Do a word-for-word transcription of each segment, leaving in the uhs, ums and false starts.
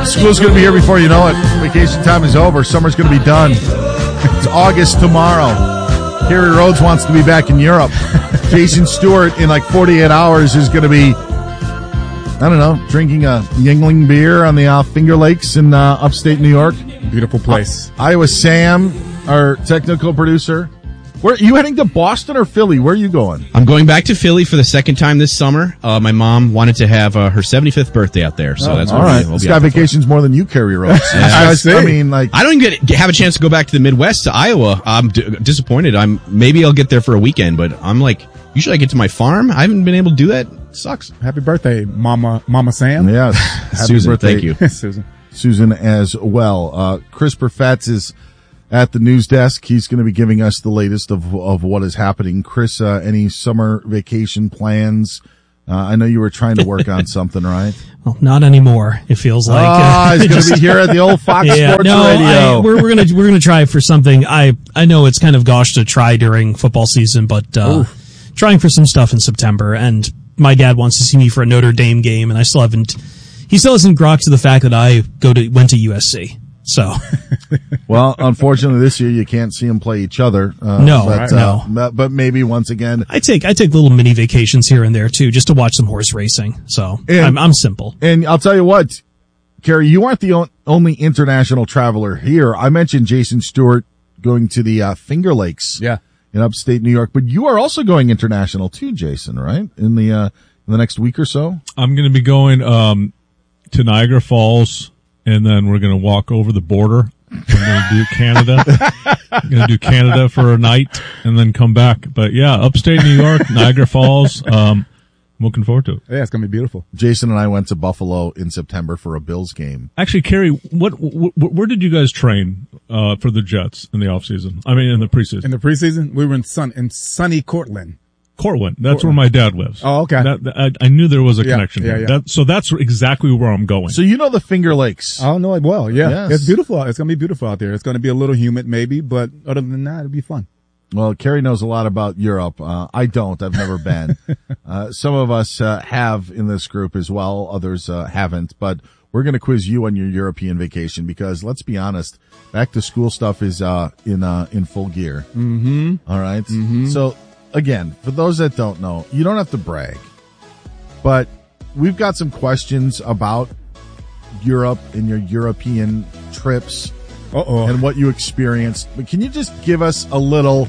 School's going to be here before you know it. Vacation time is over. Summer's going to be done. It's August tomorrow. Kerry Rhodes wants to be back in Europe. Jason Stewart, in like forty-eight hours, is going to be, I don't know, drinking a Yuengling beer on the uh, Finger Lakes in uh, upstate New York. Beautiful place. Uh, Iowa Sam, our technical producer. Where are you heading to, Boston or Philly? Where are you going? I'm going back to Philly for the second time this summer. Uh, my mom wanted to have uh, her seventy-fifth birthday out there, so oh, that's all what right. we'll This be guy out there vacations for. more than you, Kerry Rhodes. Yeah. I, see. I mean, like, I don't even get have a chance to go back to the Midwest to Iowa. I'm d- disappointed. I'm maybe I'll get there for a weekend, but I'm like, usually I get to my farm. I haven't been able to do that. It sucks. Happy birthday, Mama, Mama Sam. Yes, happy Susan, birthday, thank you, Susan. Susan as well. Uh, Chris Perfetz is at the news desk. He's going to be giving us the latest of of what is happening. Chris, uh, any summer vacation plans? Uh, I know you were trying to work on something, right? Well, not anymore. It feels like ah, uh, he's going to be here at the old Fox yeah, Sports no, Radio. I, we're, we're gonna we're gonna try for something. I I know it's kind of gosh to try during football season, but uh, trying for some stuff in September. And my dad wants to see me for a Notre Dame game, and I still haven't. He still hasn't grokked to the fact that I go to went to U S C. So, well, unfortunately, this year you can't see them play each other. Uh, no, but, no. Uh, but maybe once again, I take I take little mini vacations here and there too, just to watch some horse racing. So and, I'm I'm simple. And I'll tell you what, Kerry, you aren't the on, only international traveler here. I mentioned Jason Stewart going to the uh, Finger Lakes, yeah, in upstate New York, but you are also going international too, Jason, right? In the uh, in the next week or so, I'm going to be going um, to Niagara Falls. And then we're going to walk over the border. We're going to do Canada. We're going to do Canada for a night and then come back. But yeah, upstate New York, Niagara Falls. Um, I'm looking forward to it. Yeah, it's going to be beautiful. Jason and I went to Buffalo in September for a Bills game. Actually, Kerry, what, wh- where did you guys train uh, for the Jets in the off season? I mean, in the preseason. In the preseason, we were in sun in sunny Cortland. Cortland. That's Cortland. where my dad lives. Oh, okay. That, that, I, I knew there was a yeah, connection yeah, there. yeah. That, so that's exactly where I'm going. So you know the Finger Lakes. Oh, no, well, yeah. Yes. It's beautiful. It's going to be beautiful out there. It's going to be a little humid maybe, but other than that, it'll be fun. Well, Kerry knows a lot about Europe. Uh, I don't. I've never been. uh, some of us uh, have in this group as well. Others uh, haven't. But we're going to quiz you on your European vacation because, let's be honest, back to school stuff is uh, in uh, in full gear. Mm-hmm. All right? Mm-hmm. So, again, for those that don't know, you don't have to brag. But we've got some questions about Europe and your European trips. Uh-oh. And what you experienced. But can you just give us a little,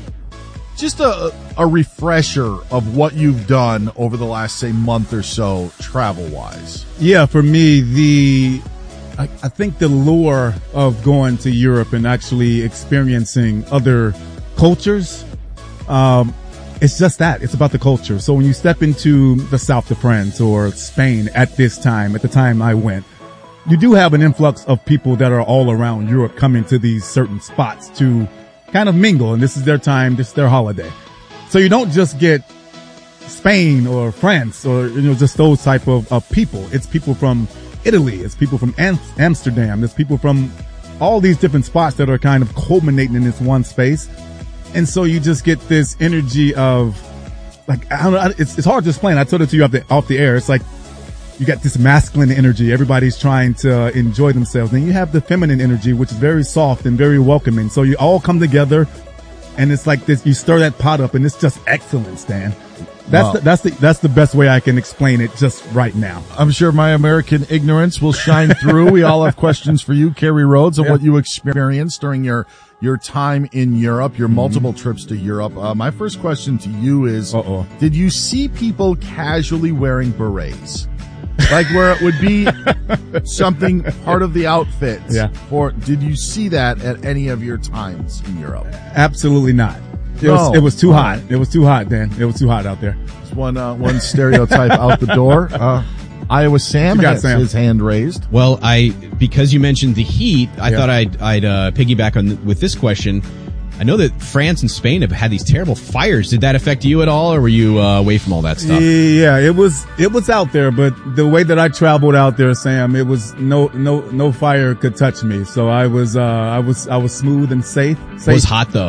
just a, a refresher of what you've done over the last, say, month or so, travel-wise? Yeah, for me, the I, I think the lure of going to Europe and actually experiencing other cultures, um, it's just that. It's about the culture. So when you step into the south of France or Spain at this time, at the time I went, you do have an influx of people that are all around Europe coming to these certain spots to kind of mingle. And this is their time. This is their holiday. So you don't just get Spain or France or, you know, just those type of, of people. It's people from Italy. It's people from Am- Amsterdam. It's people from all these different spots that are kind of culminating in this one space. And so you just get this energy of like, I don't know. It's, it's hard to explain. I told it to you off the, off the air. It's like, you got this masculine energy. Everybody's trying to enjoy themselves. Then you have the feminine energy, which is very soft and very welcoming. So you all come together and it's like this, you stir that pot up and it's just excellence, Dan. That's Wow. the, that's the, that's the best way I can explain it just right now. I'm sure my American ignorance will shine through. We all have questions for you, Kerry Rhodes, on Yeah. what you experienced during your, your time in Europe, your multiple mm-hmm. trips to Europe. Uh, my first question to you is, Uh-oh. did you see people casually wearing berets? Like where it would be something part of the outfit. Yeah. Or did you see that at any of your times in Europe? Absolutely not. It No. was, it was too All hot. right. It was too hot, Dan. It was too hot out there. There's one, uh, one stereotype out the door. Uh, Iowa Sam You got has Sam. his hand raised. Well, I because you mentioned the heat, I Yeah. thought I'd I'd uh, piggyback on with this question. I know that France and Spain have had these terrible fires. Did that affect you at all, or were you uh, away from all that stuff? Yeah, it was, it was out there, but the way that I traveled out there, Sam, it was no, no, no fire could touch me. So I was, uh, I was, I was smooth and safe. safe. It was hot though.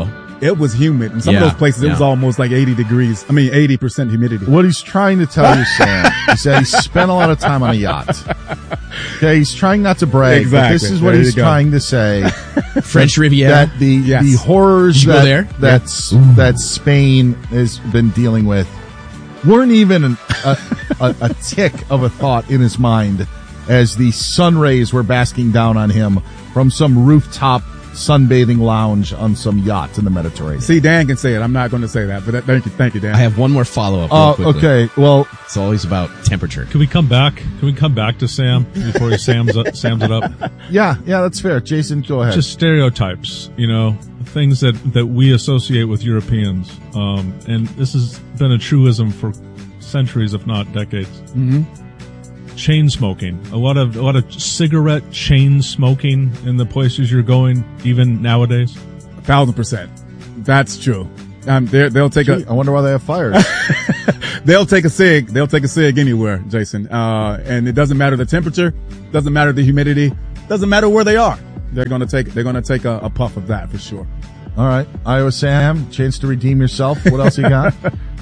it was humid. In some Yeah, of those places, it was yeah. almost like eighty degrees. I mean, eighty percent humidity. What he's trying to tell you, Sam, is that he spent a lot of time on a yacht. Okay, he's trying not to brag, Exactly. but this is what There you he's go. trying to say. French Riviera. That the Yes. the horrors Did you go that there? that's that Spain has been dealing with weren't even an, a, a, a tick of a thought in his mind as the sun rays were basking down on him from some rooftop sunbathing lounge on some yacht in the Mediterranean. See, Dan can say it. I'm not going to say that, but that, thank you, thank you, Dan. I have one more follow up. Oh, okay. Well, It's always about temperature. Can we come back? Can we come back to Sam before he sams up, sams it up? yeah, yeah, that's fair. Jason, go ahead. Just stereotypes, you know, things that, that we associate with Europeans. Um, and this has been a truism for centuries, if not decades. Mm-hmm. Chain smoking. A lot of, a lot of cigarette chain smoking in the places you're going, even nowadays. A thousand percent. That's true. Um, they're- they'll take Gee, a, I wonder why they have fires. they'll take a cig. They'll take a cig anywhere, Jason. Uh, and it doesn't matter the temperature, doesn't matter the humidity, doesn't matter where they are. They're going to take, they're going to take a, a puff of that for sure. All right, Iowa Sam, chance to redeem yourself. What else you got?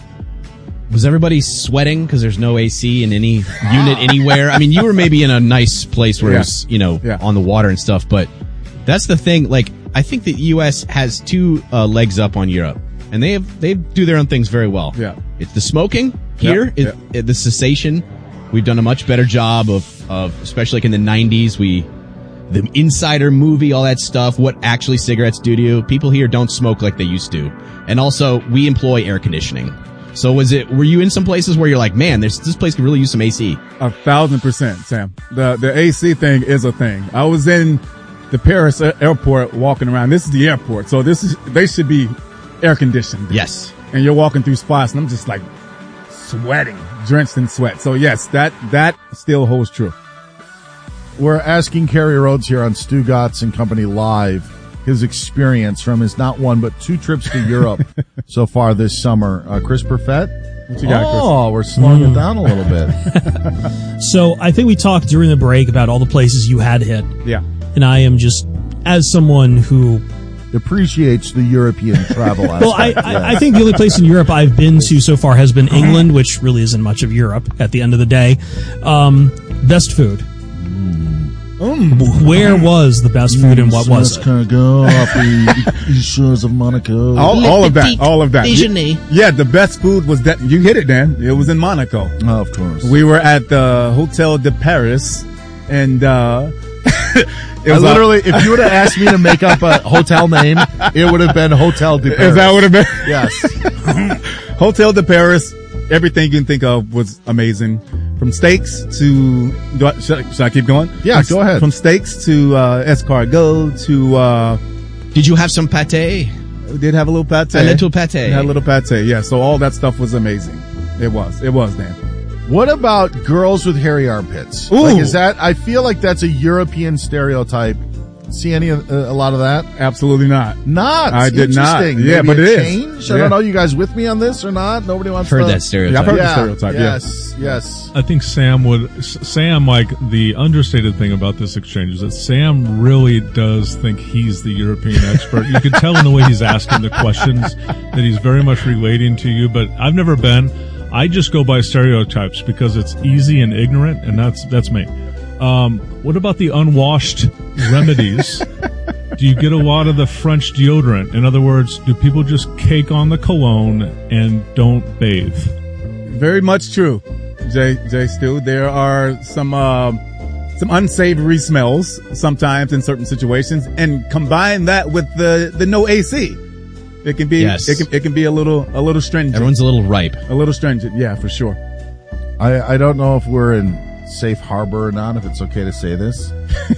Was everybody sweating because there's no A C in any unit anywhere? I mean, you were maybe in a nice place where Yeah. it was, you know, Yeah. on the water and stuff, but that's the thing. Like, I think the U S has two uh, legs up on Europe, and they have they do their own things very well. Yeah. It's the smoking here, Yeah, it, it- the cessation. We've done a much better job of, of especially like in the nineties, we the Insider movie, all that stuff, what actually cigarettes do to you. People here don't smoke like they used to. And also, we employ air conditioning. So was it, were you in some places where you're like, man, this, this place could really use some A C? A thousand percent, Sam. The, the A C thing is a thing. I was in the Paris a- airport walking around. This is the airport. So this is, they should be air conditioned. Yes. And you're walking through spots and I'm just like sweating, drenched in sweat. So yes, that, that still holds true. We're asking Kerry Rhodes here on Stu Gatz and Company Live his experience from his not one but two trips to Europe so far this summer. Uh, Chris Perfett? What you got, Chris? Oh, we're slowing it down a little bit. So I think we talked during the break about all the places you had hit, Yeah. and I am just, as someone who, Appreciates the European travel aspect. well, I, I, I think the only place in Europe I've been to so far has been England, which really isn't much of Europe at the end of the day. Um, best food. Where was the best food and what was it? Cargo off the shores of Monaco. All, all of that. Petit All of that. déjeuner. Yeah, the best food was that. You hit it, Dan. It was in Monaco. Oh, of course. We were at the Hotel de Paris and, uh, it I was a- literally, if you would have asked me to make up a hotel name, it would have been Hotel de Paris. is that what it been? Yes. Hotel de Paris, everything you can think of was amazing. From steaks to, do I, should, I, should I keep going? Yeah, From- go ahead. From steaks to, uh, escargot to, uh, Did you have some pate? we did have a little pate. A little pate. We had a little pate, yeah. So all that stuff was amazing. It was. It was, Dan. What about girls with hairy armpits? Ooh. Like, is that, I feel like that's a European stereotype. See any, uh, a lot of that? Absolutely not. Not. I did not. Interesting. Yeah, Maybe but a it is. change? I Yeah. don't know. You guys with me on this or not? Nobody wants Heard to. that stereotype. Yeah, I've heard the Yeah. stereotype, yeah. Yes. Yes. I think Sam would, S- Sam, like, the understated thing about this exchange is that Sam really does think he's the European expert. You can tell in the way he's asking the questions that he's very much relating to you, but I've never been. I just go by stereotypes because it's easy and ignorant, and that's, that's me. Um, what about the unwashed remedies? Do you get a lot of the French deodorant? In other words, do people just cake on the cologne and don't bathe? Very much true, Jay, Jay Stu. There are some, uh, some unsavory smells sometimes in certain situations, and combine that with the, the no A C. It can be, Yes. it can, it can be a little, a little stringent. Everyone's a little ripe. a little stringent. Yeah, for sure. I, I don't know if we're in safe harbor or not, if it's okay to say this.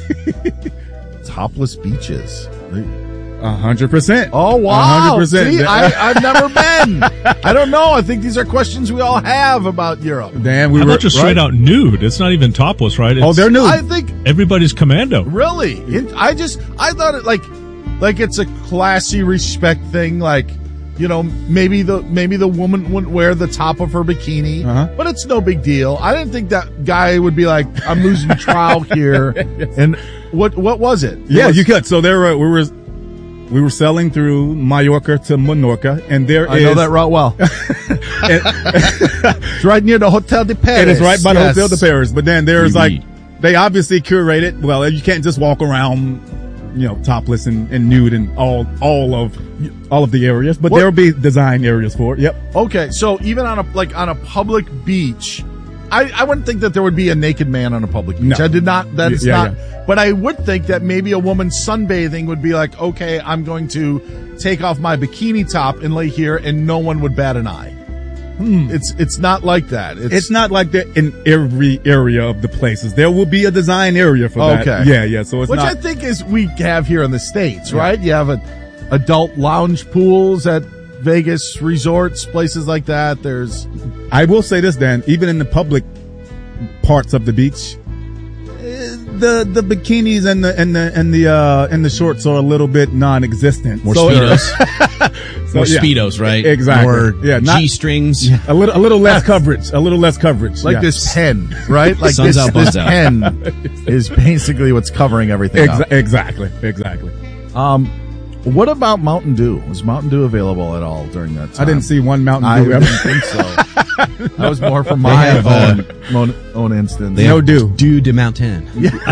Topless beaches. A hundred percent. Oh, A wow. hundred percent. See, I, I've never been. I don't know. I think these are questions we all have about Europe. Dan, we How were about just straight right? out nude? It's not even topless, right? It's Oh, they're nude. I think, everybody's commando. really, it, I just, I thought it like, like it's a classy respect thing. Like, you know, maybe the, maybe the woman wouldn't wear the top of her bikini, Uh-huh. but it's no big deal. I didn't think that guy would be like, I'm losing trial here. And what, what was it? It Yeah, was- you could. So there were, we were, we were sailing through Mallorca to Menorca, and there I is know that route well. It's right near the Hotel de Paris. It is right by Yes. the Hotel de Paris. But then there's Oui, like, oui. they obviously curate it. Well, you can't just walk around, you know, topless and, and nude in all, all of, all of the areas, but What- there will be design areas for it. Yep. Okay, so even on a like on a public beach, I, I wouldn't think that there would be a naked man on a public beach. No. I did not. That is Yeah, not. But I would think that maybe a woman sunbathing would be like, okay, I'm going to take off my bikini top and lay here, and no one would bat an eye. It's it's not like that. It's, It's not like that in every area of the places. There will be a design area for that. Okay. Yeah, yeah. So it's which not. I think is we have here in the States, right? You have a, adult lounge pools at Vegas resorts, places like that. There's I will say this, Dan. Even in the public parts of the beach, eh, the the bikinis and the and the and the uh and the shorts are a little bit non-existent. More So- Speedos. so, More yeah. Speedos, right? Exactly. More Yeah, not- G-strings. A little a little less coverage. A little less coverage. like yeah. this pen, right? Like Sun's this, out, this buns out. pen is basically what's covering everything Exa- up. exactly. Exactly. Um, what about Mountain Dew? Was Mountain Dew available at all during that time? I didn't see one Mountain I Dew didn't ever. think so. That was more from my have, uh, own, own own instance. They No have dew. Dew de Mountain.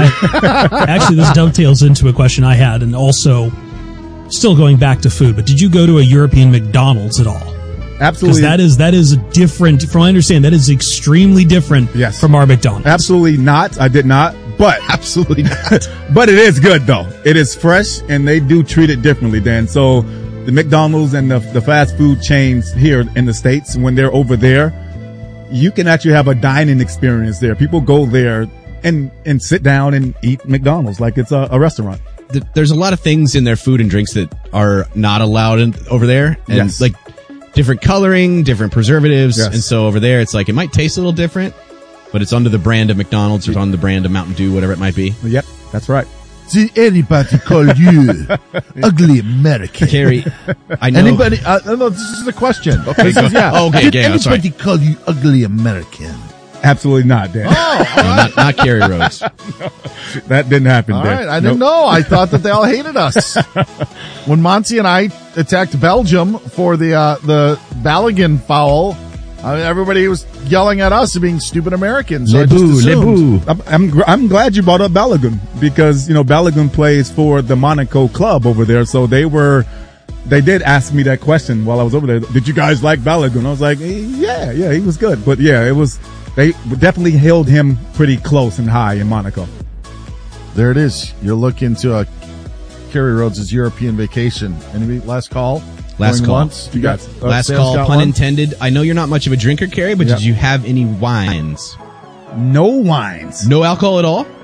I, actually, this dovetails into a question I had, and also still going back to food. But did you go to a European McDonald's at all? Because Absolutely. that is that is a different. From what I understand, that is extremely different Yes. from our McDonald's. Absolutely not. I did not. But Absolutely not. but it is good though. It is fresh and they do treat it differently, Dan. So the McDonald's and the, the fast food chains here in the States, when they're over there, you can actually have a dining experience there. People go there and, and sit down and eat McDonald's like it's a, a restaurant. Th- There's a lot of things in their food and drinks that are not allowed in, over there. And Yes. like different coloring, different preservatives. Yes. And so over there, it's like, it might taste a little different, but it's under the brand of McDonald's or on the brand of Mountain Dew, whatever it might be. Yep, that's right. Did anybody call you ugly American? Carrie, I know. Anybody? Uh, no, this is the question. Okay, this is, yeah. Oh, okay, Did okay, I'm sorry. anybody call you ugly American? Absolutely not, Dan. Oh, No, not, not Carrie Rhodes. That didn't happen, all Dan. right. I didn't Nope. know. I thought that they all hated us. When Monty and I attacked Belgium for the uh, the Balogun foul, I mean, everybody was yelling at us and being stupid Americans. So I just assumed. I'm, I'm, gr- I'm glad you brought up Balogun because, you know, Balogun plays for the Monaco club over there. So they were, they did ask me that question while I was over there. Did you guys like Balogun? I was like, eh, yeah, yeah, he was good. But yeah, it was, they definitely held him pretty close and high in Monaco. There it is. You're looking to uh, Kerry Rhodes' European vacation. Any last call? Last Going call. Once? You got uh, Last Sam's call, got pun one? intended. I know you're not much of a drinker, Carrie, but Yep. did you have any wines? No wines. No alcohol at all?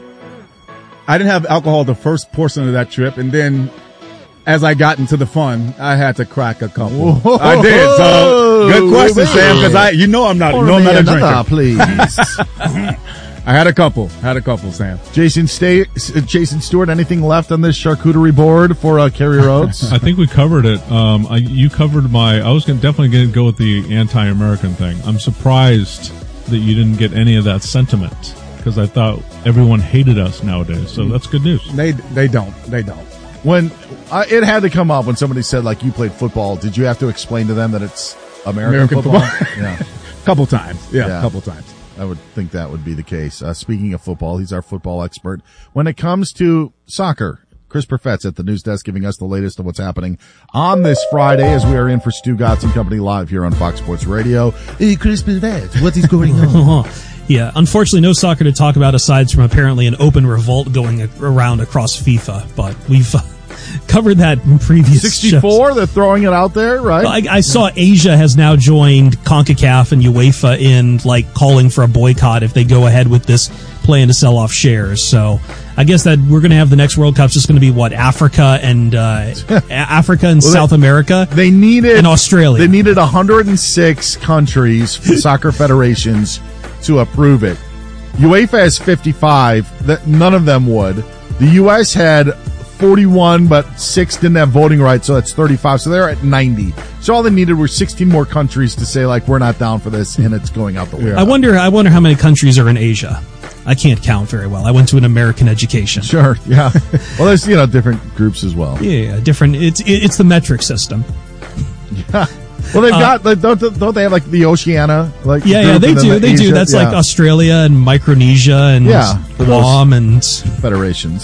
I didn't have alcohol the first portion of that trip. And then as I got into the fun, I had to crack a couple. Whoa. I did. So good question, Wait. Sam, because I, you know, I'm not, Pour no, I'm me not a another, drinker. please. I had a couple, had a couple, Sam. Jason Stay, Jason Stewart, anything left on this charcuterie board for uh, Kerry Rhodes? I think we covered it. Um, I, you covered my. I was gonna, definitely going to go with the anti-American thing. I'm surprised that you didn't get any of that sentiment because I thought everyone hated us nowadays. So that's good news. They, they don't, they don't. When uh, it had to come up when somebody said like you played football, did you have to explain to them that it's American, American football? football. Yeah, Couple times. Yeah, Yeah. a couple times. I would think that would be the case. Uh, speaking of football, he's our football expert. When it comes to soccer, Chris Perfett's at the news desk giving us the latest of what's happening on this Friday as we are in for Stu Gotts and Company live here on Fox Sports Radio. Hey, Chris Perfett, what is going on? Yeah, unfortunately, no soccer to talk about aside from apparently an open revolt going a- around across FIFA. But we've uh, covered that in previous shows. sixty-four, they're throwing it out there, right? Well, I, I saw Asia has now joined CONCACAF and UEFA in like calling for a boycott if they go ahead with this plan to sell off shares. So I guess that we're going to have the next World Cup's just going to be what Africa and uh, A- Africa and Well, South they- America. They needed And Australia. They needed one hundred six countries, soccer federations, to approve it. UEFA has fifty-five. That none of them would. The U S had forty-one, but six didn't have voting rights, so that's thirty-five. So they're at ninety. So all they needed were sixteen more countries to say like we're not down for this, and it's going out the window. I wonder. I wonder how many countries are in Asia. I can't count very well. I went to an American education. Sure, yeah. Well, there's, you know, different groups as well. Yeah, different. It's it's the metric system. Yeah. Well, they've got, like, don't, don't they have, like, the Oceania? Like, Yeah, yeah, they do. the They Asia? do. That's yeah. like Australia and Micronesia and Yeah, for Guam and... Federations.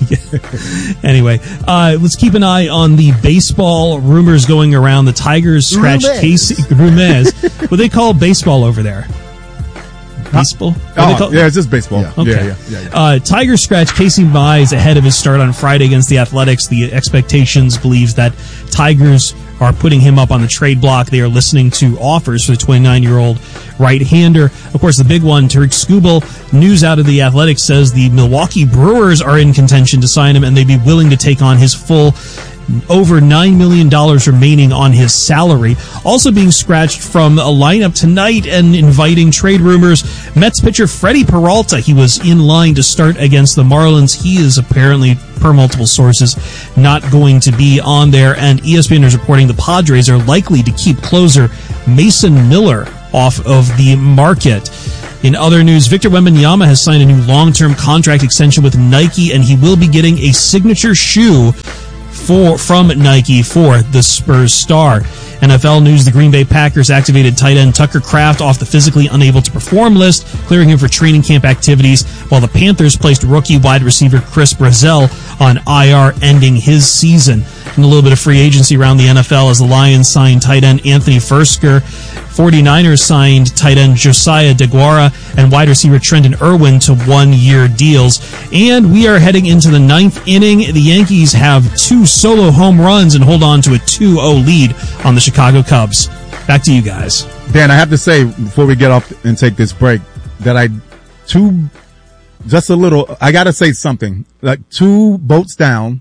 Anyway, uh, let's keep an eye on the baseball rumors going around. The Tigers scratched Rumors. Casey... Rumez. What do they call baseball over there? Baseball? What do they Oh, call- yeah, it's just baseball. Yeah. Okay. Yeah, yeah, yeah, yeah. Uh, Tigers scratch Casey Mize ahead of his start on Friday against the Athletics. The expectations believes that Tigers are putting him up on the trade block. They are listening to offers for the twenty-nine-year-old right-hander. Of course, the big one, Tariq Skubal. News out of the Athletics says the Milwaukee Brewers are in contention to sign him, and they'd be willing to take on his full over nine million dollars remaining on his salary. Also being scratched from a lineup tonight and inviting trade rumors, Mets pitcher Freddie Peralta. He was in line to start against the Marlins. He is apparently, per multiple sources, not going to be on there. And E S P N is reporting the Padres are likely to keep closer Mason Miller off of the market. In other news, Victor Wembanyama has signed a new long-term contract extension with Nike, and he will be getting a signature shoe For, from Nike for the Spurs star. N F L news, the Green Bay Packers activated tight end Tucker Kraft off the physically unable to perform list, clearing him for training camp activities, while the Panthers placed rookie wide receiver Chris Brazzell on I R, ending his season. And a little bit of free agency around the N F L as the Lions signed tight end Anthony Fursker. forty-niners signed tight end Josiah DeGuara and wide receiver Trenton Irwin to one-year deals. And we are heading into the ninth inning. The Yankees have two solo home runs and hold on to a two oh lead on the Chicago Cubs. Back to you guys. Dan, I have to say, before we get off and take this break, that I, two, just a little, I gotta say something. Like, two boats down,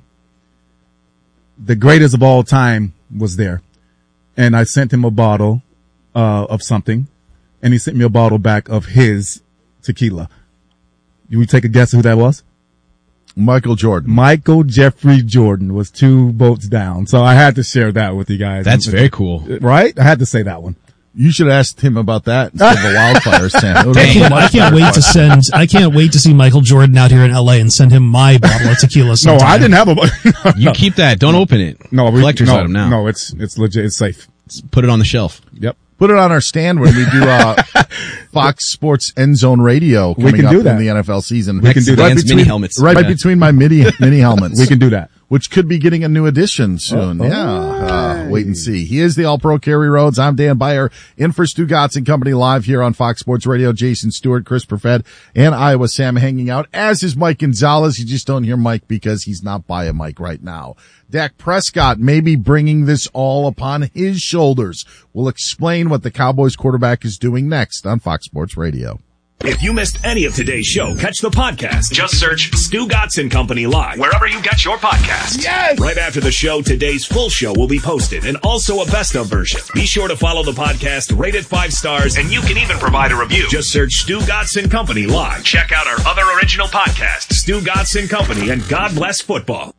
the greatest of all time was there. And I sent him a bottle uh of something, and he sent me a bottle back of his tequila. You we take a guess who that was? Michael Jordan. Michael Jeffrey Jordan was two boats down. So I had to share that with you guys. That's very cool. Right? I had to say that one. You should have asked him about that instead of the wildfire, Sam. It would've I been can't, much I can't better wait to fight. send. I can't wait to see Michael Jordan out here in L A and send him my bottle of tequila. No, Sometime. I didn't have a You keep that. Don't open it. No, we, Collector's no, item now. No, it's, it's legit. It's safe. Put it on the shelf. Yep. Put it on our stand when we do uh, Fox Sports End Zone Radio coming We can up do in that. the N F L season. We can do that. Right Dan's between, mini helmets. right Yeah. between my mini mini helmets. We can do that. Which could be getting a new edition soon. Oh, yeah. Uh, wait and see. He is the All-Pro Kerry Rhodes. I'm Dan Beyer, in for Stu Gotts and Company live here on Fox Sports Radio. Jason Stewart, Chris Perfett, and Iowa Sam hanging out, as is Mike Gonzalez. You just don't hear Mike because he's not by a mic right now. Dak Prescott may be bringing this all upon his shoulders. We'll explain what the Cowboys quarterback is doing next on Fox Sports Radio. If you missed any of today's show, catch the podcast. Just search Stu Gotts and Company Live, wherever you get your podcasts. Yes! Right after the show, today's full show will be posted, and also a best-of version. Be sure to follow the podcast, rate it five stars, and you can even provide a review. Just search Stu Gotts and Company Live. Check out our other original podcasts, Stu Gotts and Company, and God Bless Football.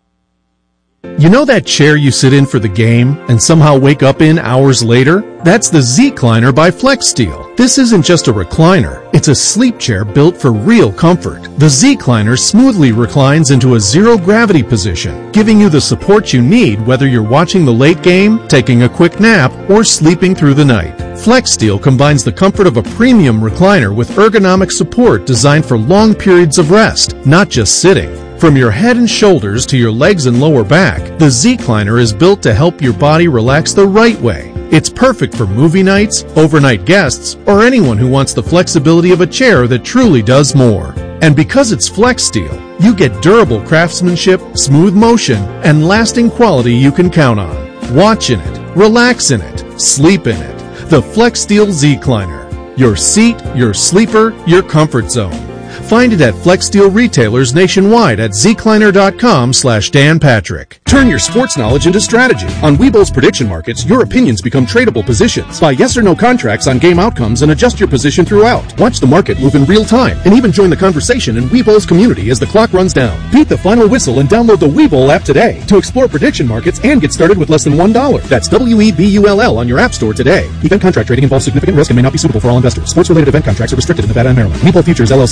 You know that chair you sit in for the game and somehow wake up in hours later? That's the Z-Cliner by FlexSteel. This isn't just a recliner. It's a sleep chair built for real comfort. The Z-Cliner smoothly reclines into a zero-gravity position, giving you the support you need whether you're watching the late game, taking a quick nap, or sleeping through the night. FlexSteel combines the comfort of a premium recliner with ergonomic support designed for long periods of rest, not just sitting. From your head and shoulders to your legs and lower back, the Z-Cliner is built to help your body relax the right way. It's perfect for movie nights, overnight guests, or anyone who wants the flexibility of a chair that truly does more. And because it's FlexSteel, you get durable craftsmanship, smooth motion, and lasting quality you can count on. Watch in it, relax in it, sleep in it. The FlexSteel Z-Cliner. Your seat, your sleeper, your comfort zone. Find it at FlexSteel retailers nationwide at zcliner.com slash Dan Patrick. Turn your sports knowledge into strategy. On Webull's prediction markets, your opinions become tradable positions. Buy yes or no contracts on game outcomes and adjust your position throughout. Watch the market move in real time and even join the conversation in Webull's community as the clock runs down. Beat the final whistle and download the Webull app today to explore prediction markets and get started with less than one dollar. That's W E B U L L on your app store today. Event contract trading involves significant risk and may not be suitable for all investors. Sports-related event contracts are restricted in Nevada and Maryland. Webull Futures L L C is a C F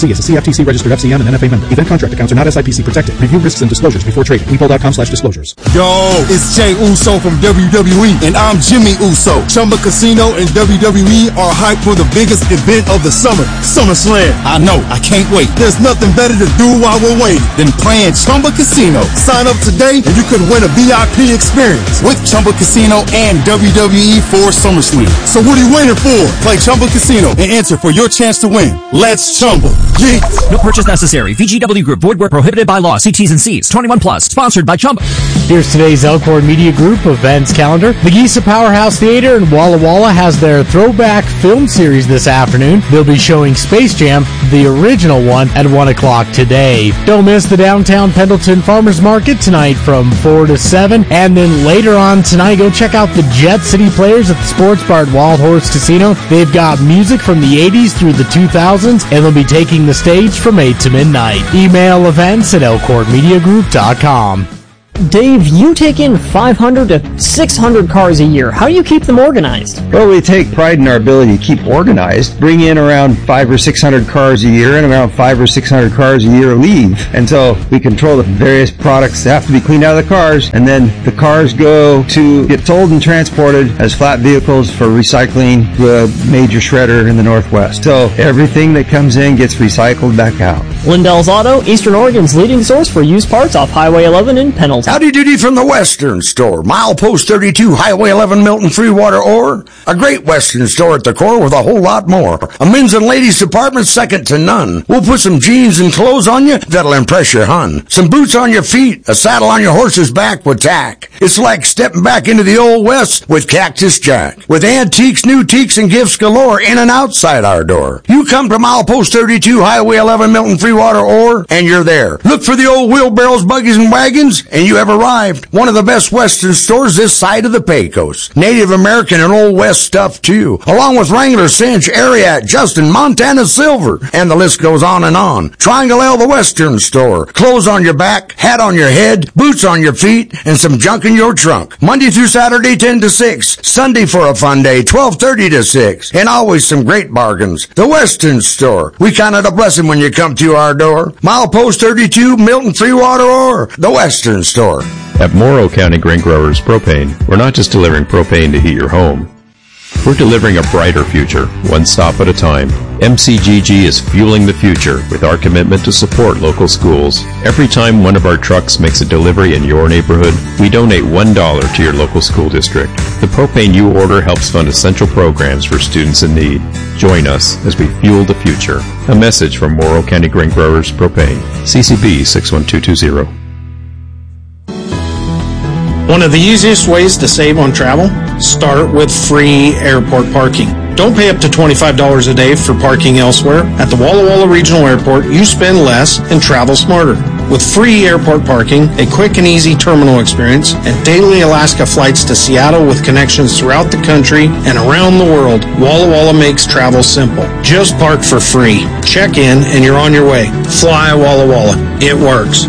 F T C registered F C M and N F A member. Event contract accounts are not S I P C protected. Review risks and disclosures before trading. Weeple.com slash disclosures. Yo, it's Jay Uso from W W E, and I'm Jimmy Uso. Chumba Casino and W W E are hyped for the biggest event of the summer, SummerSlam. I know, I can't wait. There's nothing better to do while we're waiting than playing Chumba Casino. Sign up today and you could win a V I P experience with Chumba Casino and W W E for SummerSlam. So what are you waiting for? Play Chumba Casino and enter for your chance to win. Let's Chumba. Yeah. No purchase necessary. V G W Group. Void where prohibited by law. See T's and C's. twenty-one plus. Sponsored by Chumba. Here's today's Elkhorn Media Group events calendar. The Geesa Powerhouse Theater in Walla Walla has their throwback film series this afternoon. They'll be showing Space Jam, the original one, at one o'clock today. Don't miss the downtown Pendleton Farmers Market tonight from four to seven. And then later on tonight, go check out the Jet City Players at the Sports Bar at Wild Horse Casino. They've got music from the eighties through the two thousands, and they'll be taking the stage from eight to midnight. Email events at elkhorn media group dot com. Dave, you take in five hundred to six hundred cars a year. How do you keep them organized? Well, we take pride in our ability to keep organized. Bring in around five or six hundred cars a year, and around five or six hundred cars a year leave. And so we control the various products that have to be cleaned out of the cars, and then the cars go to get sold and transported as flat vehicles for recycling to a major shredder in the Northwest. So everything that comes in gets recycled back out. Lindell's Auto, Eastern Oregon's leading source for used parts off Highway eleven in Pendleton. Howdy doody from the Western Store. Milepost thirty-two, Highway eleven, Milton Freewater Ore. A great Western store at the core with a whole lot more. A men's and ladies department second to none. We'll put some jeans and clothes on you that'll impress your hun. Some boots on your feet, a saddle on your horse's back with tack. It's like stepping back into the old West with Cactus Jack. With antiques, new teaks, and gifts galore in and outside our door. You come to Milepost thirty-two, Highway eleven, Milton Freewater Ore, and you're there. Look for the old wheelbarrows, buggies, and wagons, and you have arrived. One of the best Western stores this side of the Pecos. Native American and Old West stuff, too. Along with Wrangler, Cinch, Ariat, Justin, Montana Silver, and the list goes on and on. Triangle L, the Western Store. Clothes on your back, hat on your head, boots on your feet, and some junk in your trunk. Monday through Saturday, ten to six. Sunday for a fun day, twelve thirty to six. And always some great bargains. The Western Store. We count it a blessing when you come to our door. Milepost thirty-two, Milton Freewater Ore. The Western Store. At Morrow County Grain Growers Propane, we're not just delivering propane to heat your home. We're delivering a brighter future, one stop at a time. M C G G is fueling the future with our commitment to support local schools. Every time one of our trucks makes a delivery in your neighborhood, we donate one dollar to your local school district. The propane you order helps fund essential programs for students in need. Join us as we fuel the future. A message from Morrow County Grain Growers Propane. C C B six one two two zero. One of the easiest ways to save on travel? Start with free airport parking. Don't pay up to twenty-five dollars a day for parking elsewhere. At the Walla Walla Regional Airport, you spend less and travel smarter. With free airport parking, a quick and easy terminal experience, and daily Alaska flights to Seattle with connections throughout the country and around the world, Walla Walla makes travel simple. Just park for free. Check in and you're on your way. Fly Walla Walla. It works.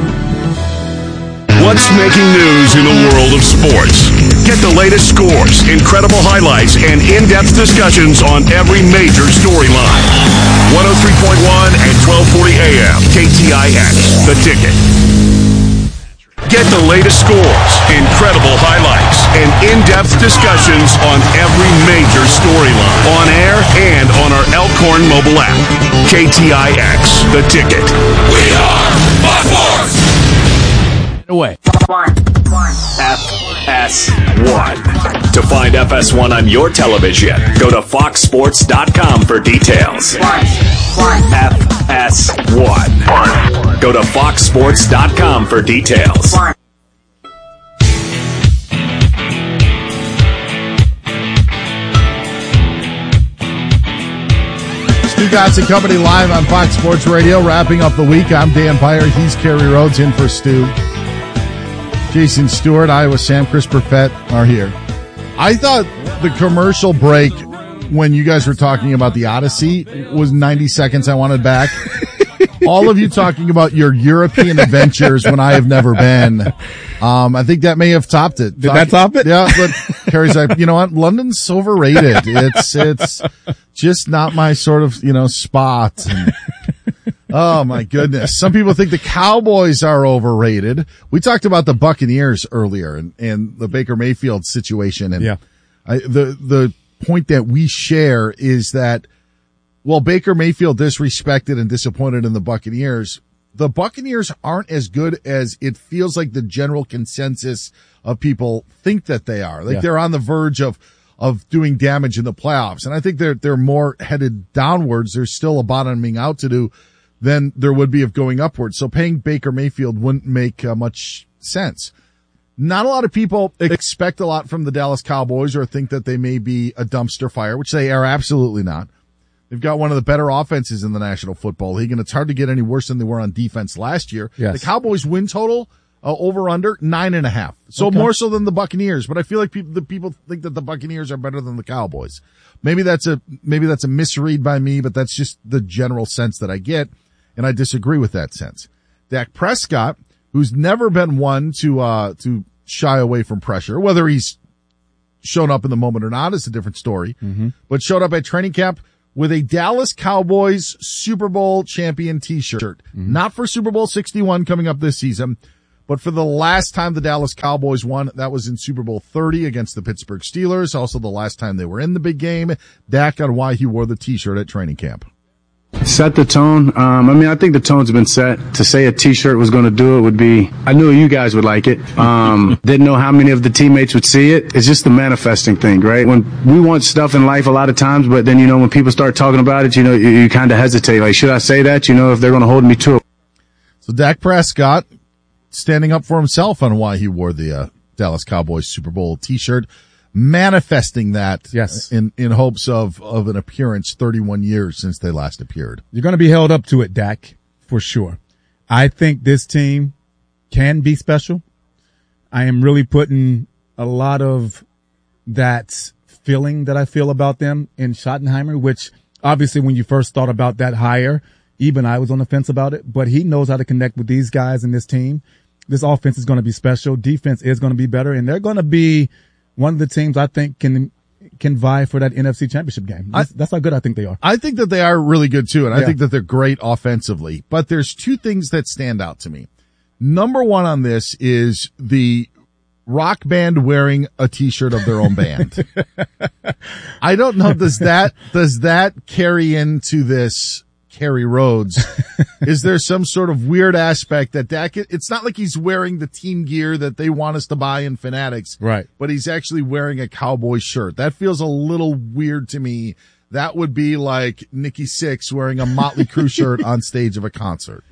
What's making news in the world of sports? Get the latest scores, incredible highlights, and in-depth discussions on every major storyline. one oh three point one and twelve forty A M, K T I X, The Ticket. Get the latest scores, incredible highlights, and in-depth discussions on every major storyline. On air and on our Elkhorn mobile app. K T I X, The Ticket. We are Fox Sports! Away. F S one. To find F S one on your television, go to fox sports dot com for details. F S one. Go to fox sports dot com for details. Stu Gotson Company live on Fox Sports Radio, wrapping up the week. I'm Dan Byer. He's Kerry Rhodes in for Stu. Jason Stewart, Iowa Sam, Chris Perfett are here. I thought the commercial break when you guys were talking about the Odyssey was ninety seconds I wanted back. All of you talking about your European adventures when I have never been. Um, I think that may have topped it. Did that top it? Yeah, but Kerry's like, you know what? London's overrated. It's, it's just not my sort of, you know, spot. And, Oh my goodness. Some people think the Cowboys are overrated. We talked about the Buccaneers earlier and, and the Baker Mayfield situation. And yeah. I, the, the point that we share is that, well, Baker Mayfield disrespected and disappointed in the Buccaneers. The Buccaneers aren't as good as it feels like the general consensus of people think that they are. Like Yeah. they're on the verge of, of doing damage in the playoffs. And I think they're, they're more headed downwards. There's still a bottoming out to do than there would be of going upwards. So paying Baker Mayfield wouldn't make uh, much sense. Not a lot of people expect a lot from the Dallas Cowboys or think that they may be a dumpster fire, which they are absolutely not. They've got one of the better offenses in the National Football League, and it's hard to get any worse than they were on defense last year. Yes. The Cowboys win total, uh, over under nine and a half. So Okay. more so than the Buccaneers, but I feel like people, the people think that the Buccaneers are better than the Cowboys. Maybe that's a, maybe that's a misread by me, but that's just the general sense that I get. And I disagree with that sense. Dak Prescott, who's never been one to, uh, to shy away from pressure, whether he's shown up in the moment or not is a different story, Mm-hmm. but showed up at training camp with a Dallas Cowboys Super Bowl champion t-shirt, Mm-hmm. not for Super Bowl sixty-one coming up this season, but for the last time the Dallas Cowboys won. That was in Super Bowl thirty against the Pittsburgh Steelers. Also the last time they were in the big game. Dak on why he wore the t-shirt at training camp. Set the tone. Um, I mean, I think the tone's been set. To say a T-shirt was going to do it would be, I knew you guys would like it. Um, didn't know how many of the teammates would see it. It's just the manifesting thing, right? When we want stuff in life a lot of times, but then, you know, when people start talking about it, you know, you, you kind of hesitate. Like, should I say that? You know, if they're going to hold me to it. So Dak Prescott standing up for himself on why he wore the uh, Dallas Cowboys Super Bowl t-shirt, manifesting that Yes. in, in hopes of, of an appearance thirty-one years since they last appeared. You're going to be held up to it, Dak, for sure. I think this team can be special. I am really putting a lot of that feeling that I feel about them in Schottenheimer, which obviously when you first thought about that hire, even I was on the fence about it, but he knows how to connect with these guys in this team. This offense is going to be special. Defense is going to be better, and they're going to be one of the teams I think can can vie for that N F C Championship game. That's, I, that's how good I think they are. I think that they are really good too, and I Yeah. think that they're great offensively. But there's two things that stand out to me. Number one on this is the rock band wearing a t-shirt of their own band. I don't know, does that, does that carry into this Kerry Rhodes? Is there some sort of weird aspect that Dak, it's not like he's wearing the team gear that they want us to buy in Fanatics, Right. but he's actually wearing a Cowboy shirt. That feels a little weird to me. That would be like Nikki Sixx wearing a Motley Crue shirt on stage of a concert.